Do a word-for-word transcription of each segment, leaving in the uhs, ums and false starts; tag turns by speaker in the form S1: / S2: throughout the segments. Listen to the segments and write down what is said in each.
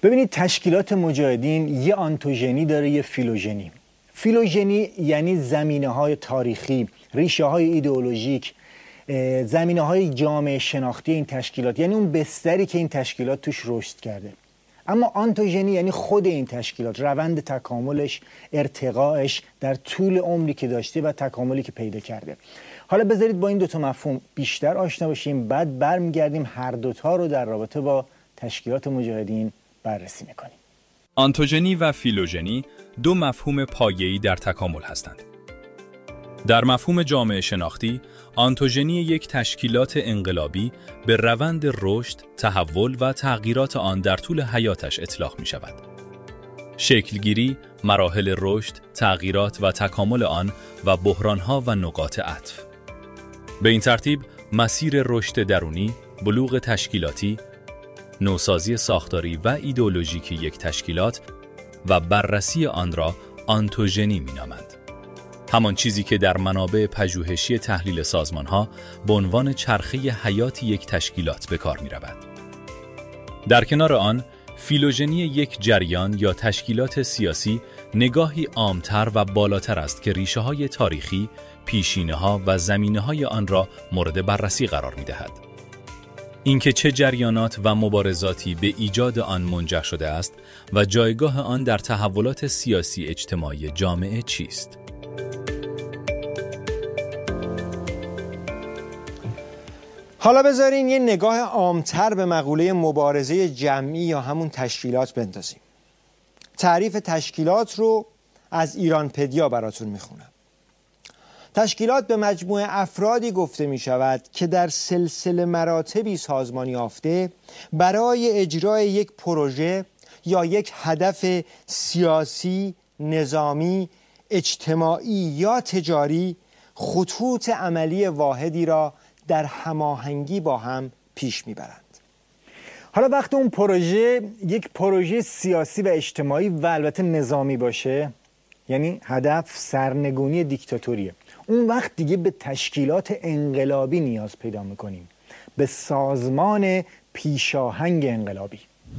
S1: ببینید تشکیلات مجاهدین یه آنتوژنی داره، یه فیلوژنی. فیلوژنی یعنی زمینه‌های تاریخی، ریشه‌های ایدئولوژیک، زمینه‌های جامعه شناختی این تشکیلات، یعنی اون بستری که این تشکیلات توش رشد کرده. اما آنتوژنی یعنی خود این تشکیلات، روند تکاملش، ارتقاش در طول عمری که داشته و تکاملی که پیدا کرده. حالا بذارید با این دوتا مفهوم بیشتر آشنا باشیم، بعد برمیگردیم هر دوتا رو در رابطه با تشکیلات مجاهدین بررسی میکنیم.
S2: آنتوژنی و فیلوژنی دو مفهوم پایه‌ای در تکامل هستند. در مفهوم جامعه شناختی، آنتوژنی یک تشکیلات انقلابی به روند رشد، تحول و تغییرات آن در طول حیاتش اطلاق می شود. شکلگیری، مراحل رشد، تغییرات و تکامل آن و بحرانها و نقاط عطف. به این ترتیب، مسیر رشد درونی، بلوغ تشکیلاتی، نوسازی ساختاری و ایدئولوژیک یک تشکیلات و بررسی آن را آنتوژنی می نامند. همان چیزی که در منابع پژوهشی تحلیل سازمانها به عنوان چرخه حیات یک تشکیلات به کار می رود. در کنار آن، فیلوژنی یک جریان یا تشکیلات سیاسی نگاهی عامتر و بالاتر است که ریشه‌های تاریخی، پیشینه‌ها و زمینه‌های آن را مورد بررسی قرار می دهد. اینکه چه جریانات و مبارزاتی به ایجاد آن منجر شده است و جایگاه آن در تحولات سیاسی اجتماعی جامعه چیست؟
S3: حالا بذارین یه نگاه عامتر به مقوله مبارزه جمعی یا همون تشکیلات بندازیم. تعریف تشکیلات رو از ایرانپدیا براتون میخونم. تشکیلات به مجموعه افرادی گفته می شود که در سلسله مراتبی سازمانی یافته برای اجرای یک پروژه یا یک هدف سیاسی، نظامی، اجتماعی یا تجاری خطوط عملی واحدی را در هماهنگی با هم پیش میبرند.
S1: حالا وقتی اون پروژه یک پروژه سیاسی و اجتماعی و البته نظامی باشه، یعنی هدف سرنگونی دیکتاتوریه، اون وقت دیگه به تشکیلات انقلابی نیاز پیدا میکنیم، به سازمان پیشاهنگ انقلابی.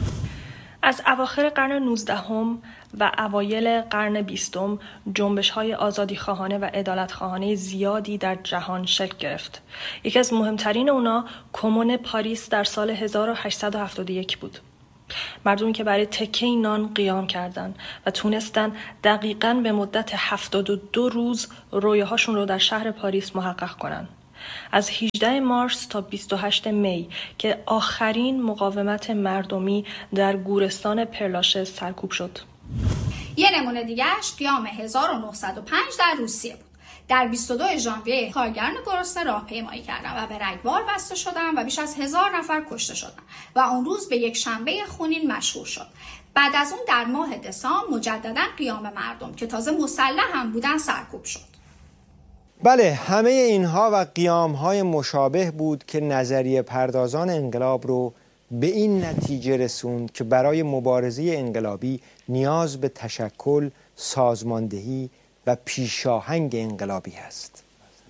S4: از اواخر قرن نوزدهم و اوایل قرن بیستم جنبش‌های آزادیخواهانه و عدالتخواهانه زیادی در جهان شکل گرفت. یکی از مهمترین اونا کمون پاریس در سال هزار و هشتصد و هفتاد و یک بود. مردمی که برای تکه نان قیام کردند و تونستن دقیقاً به مدت هفتاد و دو روز رویاهاشون رو در شهر پاریس محقق کنن. از هجدهم مارس تا بیست و هشتم می که آخرین مقاومت مردمی در گورستان پرلاشه سرکوب شد.
S5: یه نمونه دیگهش قیام هزار و نهصد و پنج در روسیه بود. در بیست و دوم ژانویه کارگران گرسنه راهپیمایی کردند و به رگبار بسته شدند و بیش از هزار نفر کشته شدند و اون روز به یک شنبه خونین مشهور شد. بعد از اون در ماه دسامبر مجددا قیام مردم که تازه مسلح هم بودن سرکوب شد.
S3: بله، همه اینها و قیام‌های مشابه بود که نظریه پردازان انقلاب رو به این نتیجه رسوند که برای مبارزه انقلابی نیاز به تشکل، سازماندهی و پیشاهنگ انقلابی هست.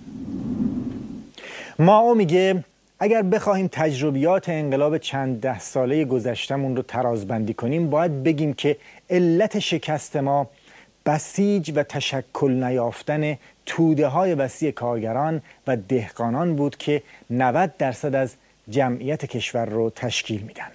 S1: مائو میگه اگر بخواهیم تجربیات انقلاب چند ده ساله گذشتمون رو ترازبندی کنیم، باید بگیم که علت شکست ما بسیج و تشکل نیافتن توده های وسیع کارگران و دهقانان بود که نود درصد از جمعیت کشور رو تشکیل میدن.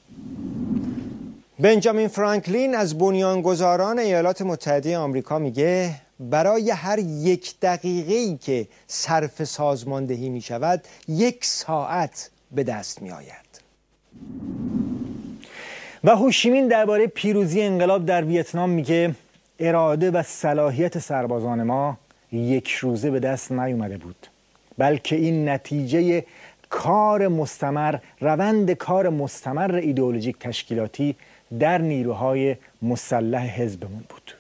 S3: بنجامین فرانکلین از بنیانگذاران ایالات متحده آمریکا میگه برای هر یک دقیقه‌ای که صرف سازماندهی می شود یک ساعت به دست می آید.
S1: و هوشیمین درباره پیروزی انقلاب در ویتنام میگه اراده و صلاحیت سربازان ما یک روزه به دست نیومده بود، بلکه این نتیجه کار مستمر، روند کار مستمر ایدئولوژیک تشکیلاتی در نیروهای مسلح حزبمون بود.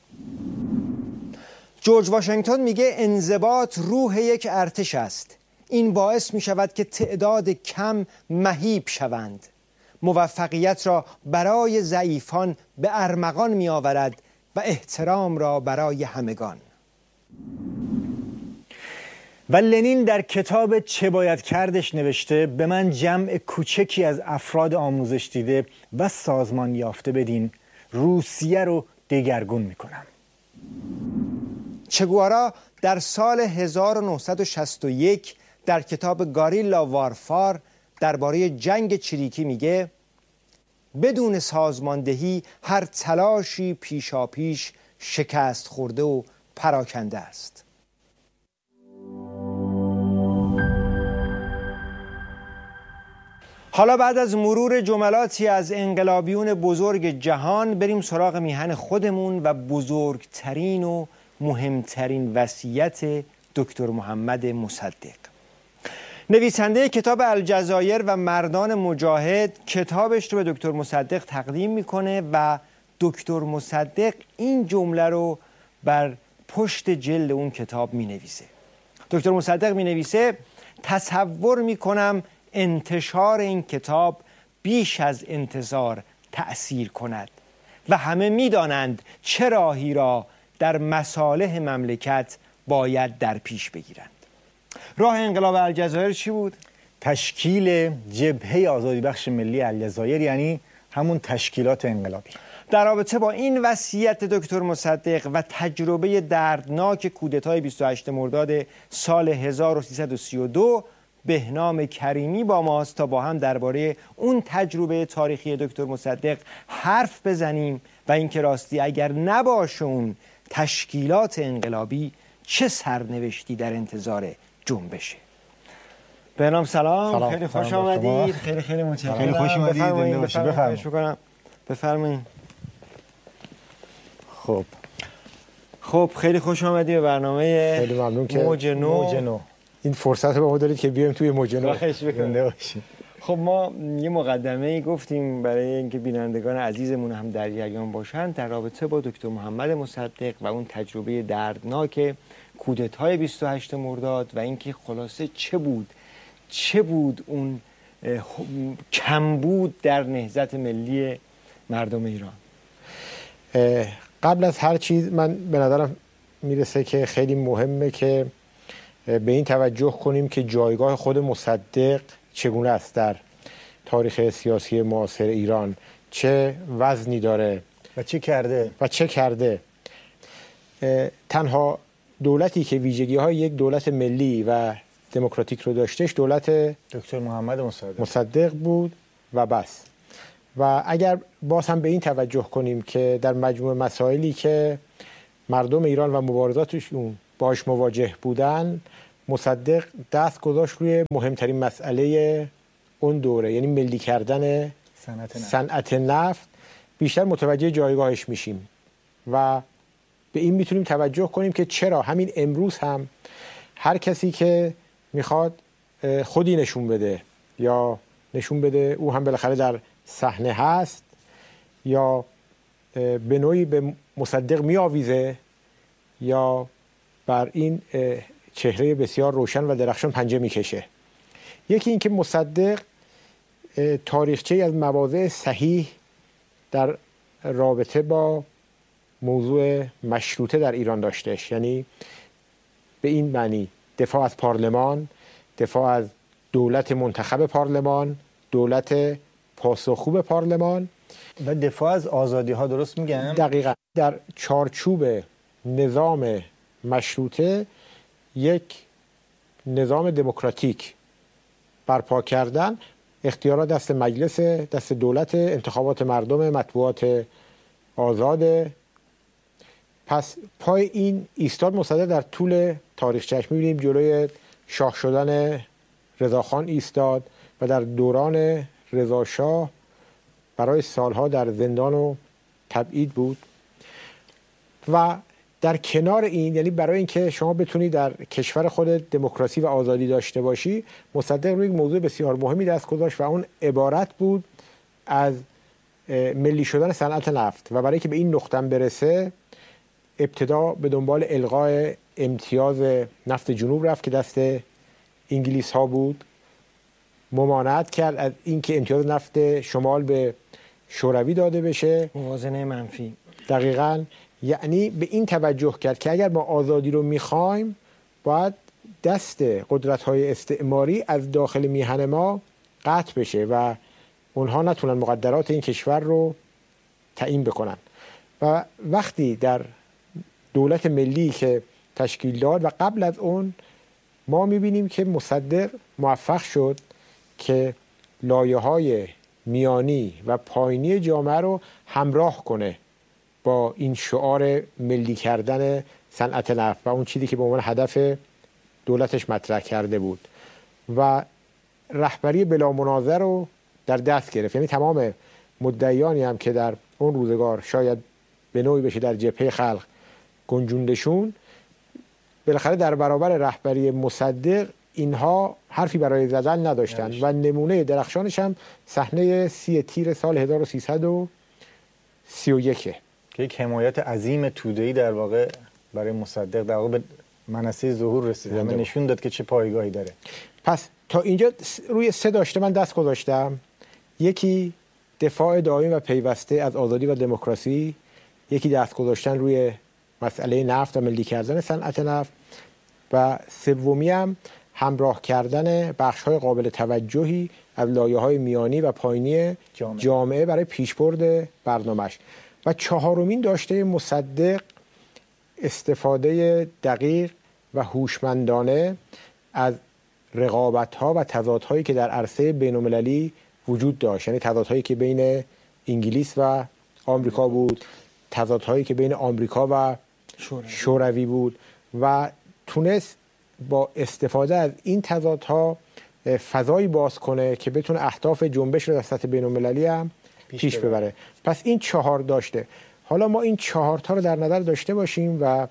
S3: جورج واشنگتن میگه انضباط روح یک ارتش است. این باعث می شود که تعداد کم مهیب شوند. موفقیت را برای ضعیفان به ارمغان می آورد و احترام را برای همگان.
S1: و لنین در کتاب چه باید کردش نوشته به من جمع کوچکی از افراد آموزش دیده و سازمان یافته بدین، روسیه رو دگرگون میکنم.
S3: چه گوارا در سال هزار و نهصد و شصت و یک در کتاب گاریلا وارفار درباره جنگ چریکی میگه بدون سازماندهی هر تلاشی پیشاپیش شکست خورده و پراکنده است. حالا بعد از مرور جملاتی از انقلابیون بزرگ جهان بریم سراغ میهن خودمون و بزرگترین و مهمترین وصیت دکتر محمد مصدق. نویسنده کتاب الجزایر و مردان مجاهد کتابش رو به دکتر مصدق تقدیم میکنه و دکتر مصدق این جمله رو بر پشت جلد اون کتاب مینویسه. دکتر مصدق مینویسه تصور میکنم انتشار این کتاب بیش از انتظار تأثیر کند و همه میدانند چه راهی را در مصالح مملکت باید در پیش بگیرند. راه انقلاب الجزایر چی بود؟
S1: تشکیل جبهه آزادی بخش ملی الجزایر، یعنی همون تشکیلات انقلابی.
S3: در رابطه با این وصیت دکتر مصدق و تجربه دردناک کودتای بیست و هشتم مرداد سال هزار و سیصد و سی و دو بهنام کریمی با ماست تا با هم درباره اون تجربه تاریخی دکتر مصدق حرف بزنیم و اینکه راستی اگر نباشه اون تشکیلات انقلابی چه سرنوشتی در انتظار جنبشه. بهنام سلام. سلام. خیلی خوش آمدید. خیلی خیلی متشکرم.
S1: خیلی خوش اومدید.
S3: بفرمایید. بفرمایید.
S1: خب
S3: خب خیلی خوش آمدید به برنامه
S6: خیلی ممنون که
S3: موج نو.
S1: موج نو.
S6: این فرصت رو به ما دارید که بیایم توی موج نو.
S3: خب ما یه مقدمه گفتیم برای اینکه بینندگان عزیزمون هم در جریان باشن در رابطه با دکتر محمد مصدق و اون تجربه دردناک کودتای بیست و هشتم مرداد و اینکه خلاصه چه بود چه بود اون کمبود در نهضت ملی مردم ایران.
S6: قبل از هر چیز من به نظرم میرسه که خیلی مهمه که به این توجه کنیم که جایگاه خود مصدق چگونه است در تاریخ سیاسی معاصر ایران، چه وزنی داره
S1: و چه کرده
S6: و چه کرده. تنها دولتی که ویژگی های یک دولت ملی و دموکراتیک رو داشتش دولت
S1: دکتر محمد مصدق
S6: مصدق بود و بس. و اگر باز هم به این توجه کنیم که در مجموع مسائلی که مردم ایران و مبارزاتشون باش مواجه بودن، مصدق دست گذاشت روی مهمترین مسئله اون دوره، یعنی ملی کردن
S1: صنعت نفت.
S6: صنعت نفت. بیشتر متوجه جایگاهش میشیم و به این میتونیم توجه کنیم که چرا همین امروز هم هر کسی که میخواد خودی نشون بده یا نشون بده او هم بالاخره در صحنه هست یا به نوعی به مصدق میآویزه یا بر این چهره بسیار روشن و درخشان پنجه میکشه. یکی این که مصدق تاریخچه از مواضع صحیح در رابطه با موضوع مشروطه در ایران داشتش، یعنی به این معنی دفاع از پارلمان، دفاع از دولت منتخب پارلمان، دولت پاسخگو به پارلمان
S1: و دفاع از آزادی ها. درست میگم؟
S6: دقیقا. در چارچوب نظام مشروطه یک نظام دموکراتیک برپا کردن، اختیارات دست مجلس، دست دولت، انتخابات مردم، مطبوعات آزاد. پس پای این ایستاد مصدق در طول تاریخچه‌اش. می‌بینیم جلوی شاه شدن رضاخان ایستاد و در دوران رضاشاه برای سالها در زندان و تبعید بود. و در کنار این، یعنی برای اینکه شما بتونی در کشور خود دموکراسی و آزادی داشته باشی، مصدق روی یک موضوع بسیار مهمی دست گذاشت و اون عبارت بود از ملی شدن صنعت نفت. و برای که به این نقطه برسه ابتدا به دنبال الغای امتیاز نفت جنوب رفت که دست انگلیس ها بود، ممانعت کرد از اینکه امتیاز نفت شمال به شوروی داده بشه،
S3: موازنه منفی.
S6: دقیقاً. یعنی به این توجه کرد که اگر ما آزادی رو میخوایم باید دست قدرت‌های استعماری از داخل میهن ما قطع بشه و اونها نتونن مقدرات این کشور رو تعیین بکنن. و وقتی در دولت ملی که تشکیل داد و قبل از اون ما میبینیم که مصدق موفق شد که لایه‌های میانی و پایینی جامعه رو همراه کنه با این شعار ملی کردن صنعت نفت و اون چیزی که به عنوان هدف دولتش مطرح کرده بود و رهبری بلا منازع رو در دست گرفت. یعنی تمام مدعیانی هم که در اون روزگار شاید به نوعی بشه در جبهه خلق گنجوندشون، بالاخره در برابر رهبری مصدق اینها حرفی برای زدن نداشتند و نمونه درخشانش هم صحنه سی تیر سال هزار و سیصد و سی و یک
S1: که یک حمایت عظیم توده‌ای در واقع برای مصدق در واقع به منصه ظهور رسید و نشون داد که چه پایگاهی داره.
S6: پس تا اینجا روی سه داشته من دست گذاشتم. یکی دفاع دائم و پیوسته از آزادی و دموکراسی، یکی دست گذاشتن روی مسئله نفت و ملی کردن صنعت نفت و سومی هم همراه کردن بخش‌های قابل توجهی از لایه‌های میانی و پایینی جامعه, جامعه برای پیشبرد برنامه‌اش. و چهارمین داشته مصدق استفاده دقیق و هوشمندانه از رقابت‌ها و تضادهایی که در عرصه بین‌المللی وجود داشت، یعنی تضادهایی که بین انگلیس و آمریکا بود، تضادهایی که بین آمریکا و شوروی بود و تونست با استفاده از این تضادها فضایی باز کنه که بتونه اهداف جنبش رو در سطح بین‌المللی هم پیش, پیش ببره. ببره. پس این چهار داشته. حالا ما این چهار تا رو در نظر داشته باشیم و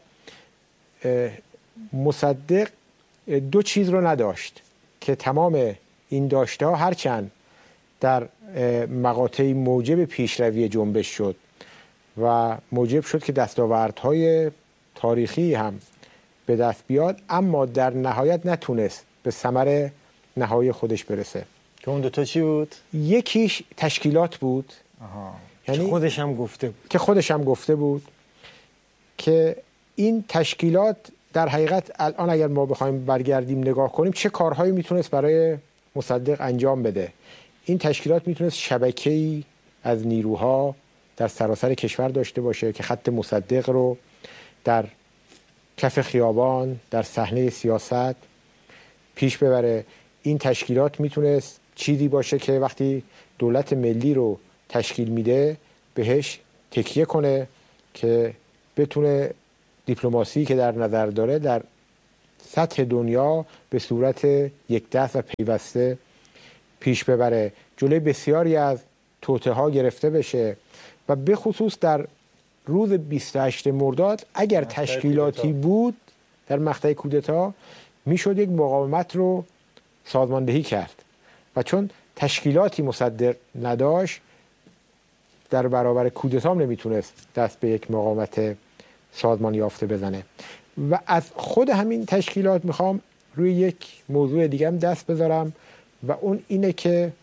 S6: مصدق دو چیز رو نداشت که تمام این داشته ها هرچند در مقاطعی موجب پیشروی جنبش شد و موجب شد که دستاوردهای تاریخی هم به دست بیاد، اما در نهایت نتونست به ثمر نهایی خودش برسه.
S1: که اون دوتا چی بود؟
S6: یکیش تشکیلات بود.
S1: آها.
S3: یعنی خودش هم گفته بود
S6: که خودش هم گفته بود که این تشکیلات در حقیقت الان اگر ما بخوایم برگردیم نگاه کنیم چه کارهایی میتونست برای مصدق انجام بده. این تشکیلات میتونست شبکه‌ای از نیروها در سراسر کشور داشته باشه که خط مصدق رو در کف خیابان، در صحنه سیاست پیش ببره. این تشکیلات میتونست چیزی باشه که وقتی دولت ملی رو تشکیل میده بهش تکیه کنه که بتونه دیپلماسی که در نظر داره در سطح دنیا به صورت یک دست و پیوسته پیش ببره، جلوی بسیاری از توطئه ها گرفته بشه و به خصوص در روز بیست و هشتم مرداد اگر تشکیلاتی بود در مقطع کودتا میشد یک مقاومت رو سازماندهی کرد و چون تشکیلاتی مصدق نداشت در برابر کودتا هم نمیتونست دست به یک مقاومت سازمان یافته بزنه. و از خود همین تشکیلات میخوام روی یک موضوع دیگه هم دست بذارم و اون اینه که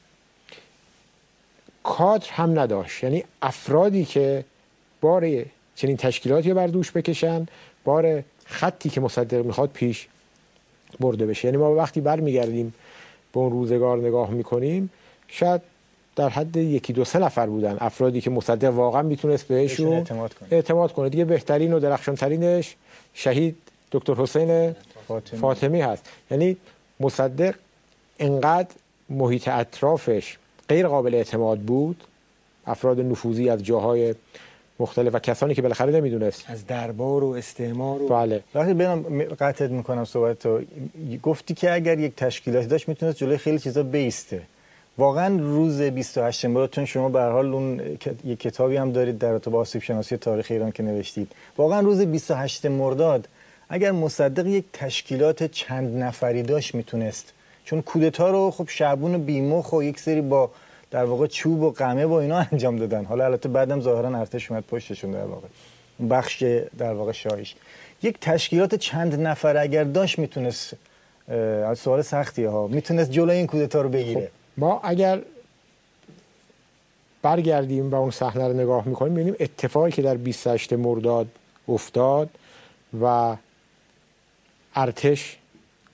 S6: کادر هم نداشت، یعنی افرادی که بار چنین تشکیلاتی بر دوش بکشن، بار خطی که مصدق میخواد پیش برده بشه. یعنی ما وقتی برمیگردیم به اون روزگار نگاه میکنیم شاید در حد یکی دو سه نفر بودن افرادی که مصدق واقعا میتونست بهشون اعتماد کنه. اعتماد کنه دیگه بهترین و درخشان ترینش شهید دکتر حسین فاطمی. فاطمی هست. یعنی مصدق انقدر محیط اطرافش غیر قابل اعتماد بود، افراد نفوذی از جاهای مختلف و کسانی که بالاخره نمیدونست
S3: از دربار و استعمار و
S6: بله.
S1: وقتی برام قطعت میکنم صحبتو، گفتی که اگر یک تشکیلاتی داشت میتونست جلوی خیلی چیزا بیسته. واقعا روز بیست و هشتم مرداد، شما به هر حال اون یک کتابی هم دارید در ارتباط با آسیب شناسی تاریخ ایران که نوشتید، واقعا روز بیست و هشتم مرداد اگر مصدق یک تشکیلات چند نفری داشت میتونست، چون کودتا رو خب شعبون و بیمخ و یک سری با در واقع چوب و قمه و اینا انجام دادن. حالا البته بعدم ظاهرا ارتش اومد پشتشون در واقع اون بخش در واقع شاهیش. یک تشکیلات چند نفر اگر داشت میتونست، سوال سختیه ها، میتونست جلوی این کودتا رو بگیره.
S6: خب ما اگر برگردیم و اون صحنه رو نگاه میکنیم میبینیم اتفاقی که در بیست و هشتم مرداد افتاد و ارتش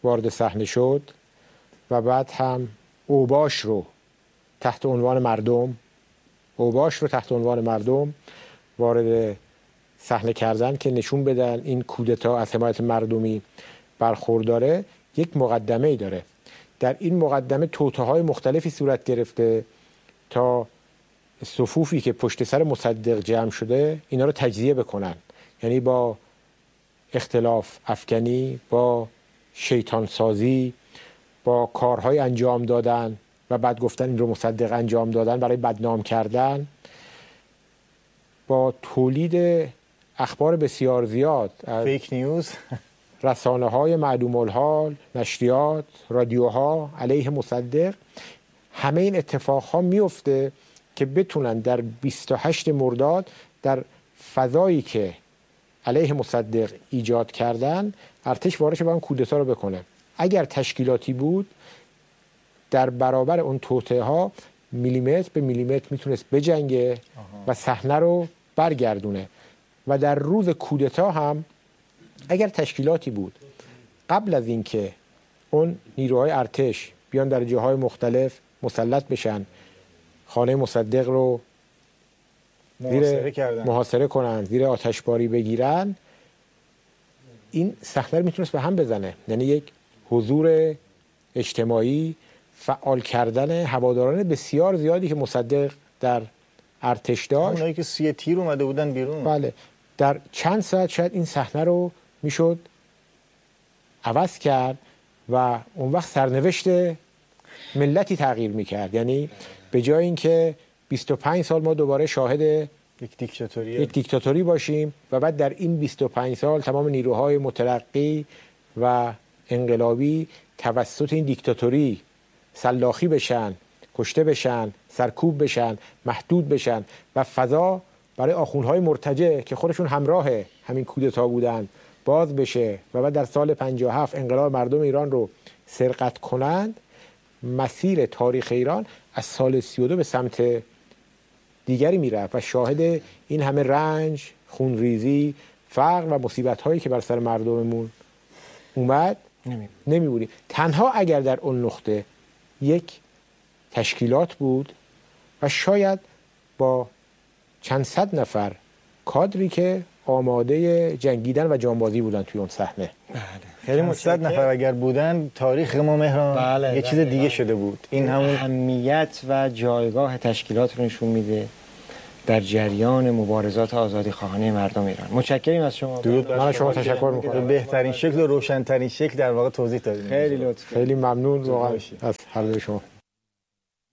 S6: وارد صحنه شد و بعد هم اوباش رو تحت عنوان مردم اوباش رو تحت عنوان مردم وارد صحنه کردن که نشون بدن این کودتا از حمایت مردمی برخورداره. یک مقدمه ای داره. در این مقدمه توطئه‌های مختلفی صورت گرفته تا صفوفی که پشت سر مصدق جمع شده اینا رو تجزیه بکنن، یعنی با اختلاف افکنی، با شیطان سازی، با کارهای انجام دادن و بعد گفتن این رو مصدق انجام دادن برای بدنام کردن، با تولید اخبار بسیار زیاد از
S1: فیک نیوز،
S6: رسانه های معلوم الحال، نشریات، رادیوها علیه مصدق. همه این اتفاق ها میفته که بتونن در بیست و هشت مرداد در فضایی که علیه مصدق ایجاد کردن ارتش وارد شه و اون کودتا رو بکنه. اگر تشکیلاتی بود در برابر اون توطئه ها میلیمتر به میلیمتر میتونست بجنگه و صحنه رو برگردونه. و در روز کودتا هم اگر تشکیلاتی بود قبل از اینکه اون نیروهای ارتش بیان در جاهای مختلف مسلط بشن، خانه مصدق رو
S1: محاصره کردن،
S6: محاصره کنن، زیر آتشباری بگیرن، این صحنه رو میتونست به هم بزنه. یعنی یک حضور اجتماعی، فعال کردن هواداران بسیار زیادی که مصدق در ارتش داشت،
S1: اونایی که سی تیر اومده بودن بیرون،
S6: بله، در چند ساعت شاید این صحنه رو میشد عوض کرد و اون وقت سرنوشت ملتی تغییر میکرد. یعنی به جای اینکه بیست و پنج سال ما دوباره شاهد
S1: یک دیکتاتوری
S6: یک دیکتاتوری باشیم و بعد در این بیست و پنج سال تمام نیروهای مترقی و انقلابی توسط این دیکتاتوری سلاخی بشن، کشته بشن، سرکوب بشن، محدود بشن و فضا برای آخوندهای مرتجع که خودشون همراه همین کودتا بودن باز بشه و بعد در سال پنجاه و هفت انقلاب مردم ایران رو سرقت کنند، مسیر تاریخ ایران از سال سی و دو به سمت دیگری میره و شاهد این همه رنج، خونریزی، فقر و مصیبت هایی که بر سر مردممون اومد نمی بودیم. تنها اگر در اون نقطه یک تشکیلات بود و شاید با چند صد نفر کادری که آماده جنگیدن و جانبازی بودن توی اون صحنه.
S1: بله. خیلی متشکرم. نفر اگر بودن تاریخ ما مهران
S3: بله،
S1: یه چیز
S3: بله،
S1: دیگه
S3: بله.
S1: شده بود. این همون
S3: اهمیت و جایگاه تشکیلات رو نشون میده در جریان مبارزات آزادی خواهانه مردم ایران. متشکرم از شما.
S1: درود بر
S6: من شما
S1: شما.
S6: تشکر می‌کنم.
S1: به بهترین شکل و روشن‌ترین شکل در واقع توضیح دادید.
S3: خیلی لطف.
S6: خیلی ممنون واقعا از حضور شما.